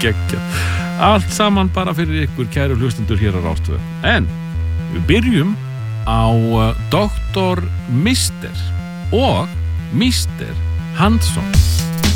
Geggjað. Allt saman bara fyrir ykkur kæru hlustendur hér á Rás 2. En við byrjum á Dr. Mister og Mr. Hansson.